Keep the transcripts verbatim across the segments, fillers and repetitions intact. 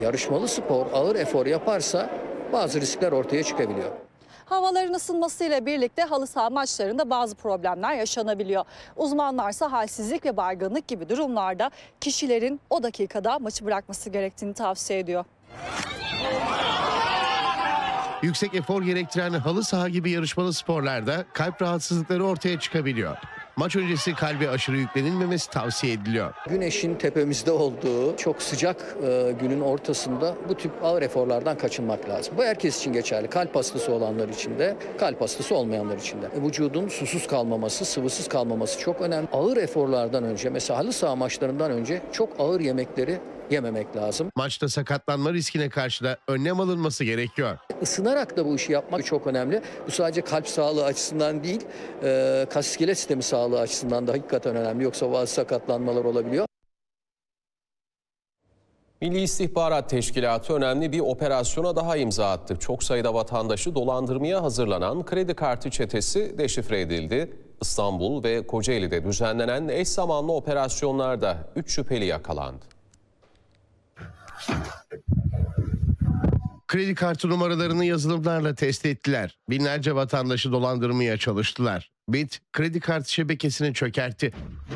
Yarışmalı spor ağır efor yaparsa bazı riskler ortaya çıkabiliyor. Havaların ısınmasıyla birlikte halı saha maçlarında bazı problemler yaşanabiliyor. Uzmanlarsa halsizlik ve baygınlık gibi durumlarda kişilerin o dakikada maçı bırakması gerektiğini tavsiye ediyor. Yüksek efor gerektiren halı saha gibi yarışmalı sporlarda kalp rahatsızlıkları ortaya çıkabiliyor. Maç öncesi kalbe aşırı yüklenilmemesi tavsiye ediliyor. Güneşin tepemizde olduğu çok sıcak e, günün ortasında bu tip ağır eforlardan kaçınmak lazım. Bu herkes için geçerli. Kalp hastası olanlar için de, kalp hastası olmayanlar için de. E, vücudun susuz kalmaması, sıvısız kalmaması çok önemli. Ağır eforlardan önce, mesela halı saha maçlarından önce çok ağır yemekleri yememek lazım. Maçta sakatlanma riskine karşı da önlem alınması gerekiyor. Isınarak da bu işi yapmak çok önemli. Bu sadece kalp sağlığı açısından değil, e, kas iskelet sistemi sağlığı açısından da hakikaten önemli. Yoksa bazı sakatlanmalar olabiliyor. Milli İstihbarat Teşkilatı önemli bir operasyona daha imza attı. Çok sayıda vatandaşı dolandırmaya hazırlanan kredi kartı çetesi deşifre edildi. İstanbul ve Kocaeli'de düzenlenen eş zamanlı operasyonlarda üç şüpheli yakalandı. Kredi kartı numaralarını yazılımlarla test ettiler. Binlerce vatandaşı dolandırmaya çalıştılar. BİT kredi kartı şebekesini çökertti.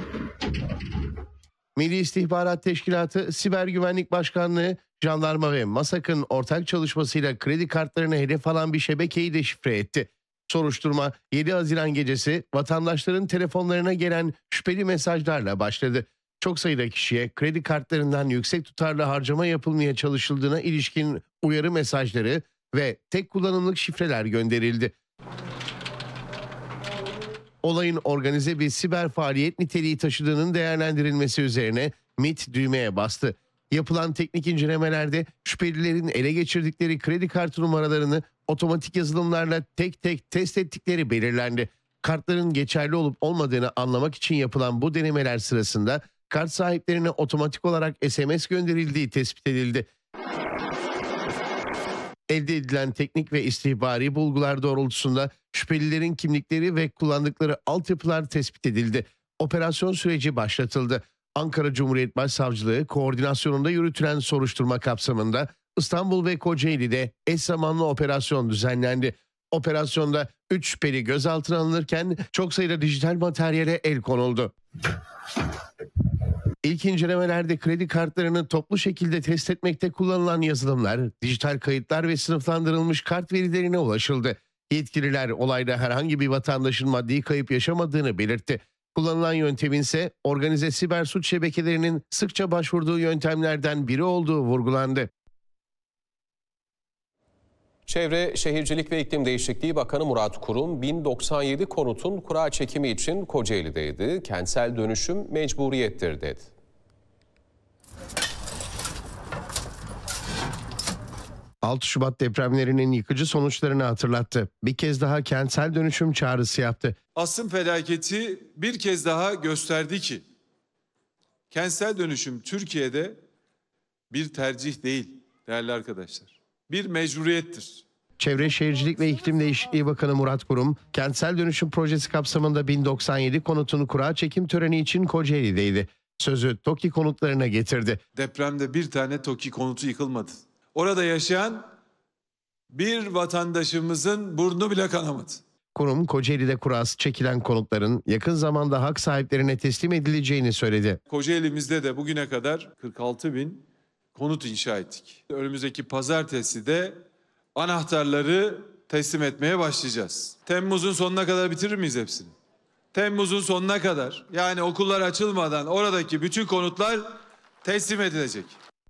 Milli İstihbarat Teşkilatı, Siber Güvenlik Başkanlığı, Jandarma ve MASAK'ın ortak çalışmasıyla kredi kartlarını hedef alan bir şebekeyi deşifre etti. Soruşturma yedi Haziran gecesi vatandaşların telefonlarına gelen şüpheli mesajlarla başladı. Çok sayıda kişiye kredi kartlarından yüksek tutarlı harcama yapılmaya çalışıldığına ilişkin uyarı mesajları ve tek kullanımlık şifreler gönderildi. Olayın organize bir siber faaliyet niteliği taşıdığının değerlendirilmesi üzerine MİT düğmeye bastı. Yapılan teknik incelemelerde şüphelilerin ele geçirdikleri kredi kartı numaralarını otomatik yazılımlarla tek tek test ettikleri belirlendi. Kartların geçerli olup olmadığını anlamak için yapılan bu denemeler sırasında kart sahiplerine otomatik olarak S M S gönderildiği tespit edildi. Elde edilen teknik ve istihbari bulgular doğrultusunda şüphelilerin kimlikleri ve kullandıkları altyapılar tespit edildi. Operasyon süreci başlatıldı. Ankara Cumhuriyet Başsavcılığı koordinasyonunda yürütülen soruşturma kapsamında İstanbul ve Kocaeli'de eş zamanlı operasyon düzenlendi. Operasyonda üç şüpheli gözaltına alınırken çok sayıda dijital materyale el konuldu. İlk incelemelerde kredi kartlarını toplu şekilde test etmekte kullanılan yazılımlar, dijital kayıtlar ve sınıflandırılmış kart verilerine ulaşıldı. Yetkililer olayda herhangi bir vatandaşın maddi kayıp yaşamadığını belirtti. Kullanılan yöntemin ise organize siber suç şebekelerinin sıkça başvurduğu yöntemlerden biri olduğu vurgulandı. Çevre, Şehircilik ve İklim Değişikliği Bakanı Murat Kurum, bin doksan yedi konutun kura çekimi için Kocaeli'deydi. Kentsel dönüşüm mecburiyettir dedi. altı Şubat depremlerinin yıkıcı sonuçlarını hatırlattı. Bir kez daha kentsel dönüşüm çağrısı yaptı. Asrın felaketi bir kez daha gösterdi ki kentsel dönüşüm Türkiye'de bir tercih değil değerli arkadaşlar. Bir mecburiyettir. Çevre, Şehircilik ve İklim Değişikliği Bakanı Murat Kurum, kentsel dönüşüm projesi kapsamında bin doksan yedi konutun kura çekim töreni için Kocaeli'deydi. Sözü TOKİ konutlarına getirdi. Depremde bir tane TOKİ konutu yıkılmadı. Orada yaşayan bir vatandaşımızın burnu bile kanamadı. Kurum, Kocaeli'de kurası çekilen konutların yakın zamanda hak sahiplerine teslim edileceğini söyledi. Kocaeli'mizde de bugüne kadar kırk altı bin konut inşa ettik. Önümüzdeki pazartesi de anahtarları teslim etmeye başlayacağız. Temmuz'un sonuna kadar bitirir miyiz hepsini? Temmuz'un sonuna kadar, yani okullar açılmadan oradaki bütün konutlar teslim edilecek.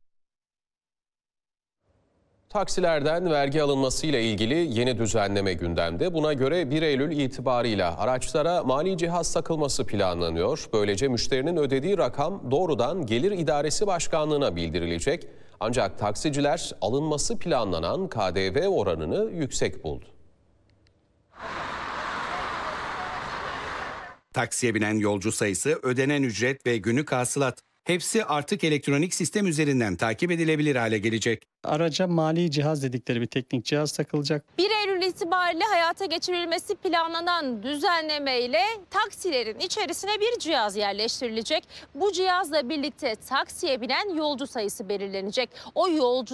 Taksilerden vergi alınmasıyla ilgili yeni düzenleme gündemde. Buna göre bir Eylül itibarıyla araçlara mali cihaz takılması planlanıyor. Böylece müşterinin ödediği rakam doğrudan Gelir İdaresi Başkanlığı'na bildirilecek. Ancak taksiciler alınması planlanan K D V oranını yüksek buldu. Taksiye binen yolcu sayısı, ödenen ücret ve günlük hasılat Hepsi artık elektronik sistem üzerinden takip edilebilir hale gelecek. Araca mali cihaz dedikleri bir teknik cihaz takılacak. bir Eylül itibariyle hayata geçirilmesi planlanan düzenlemeyle taksilerin içerisine bir cihaz yerleştirilecek. Bu cihazla birlikte taksiye binen yolcu sayısı belirlenecek. O yolcu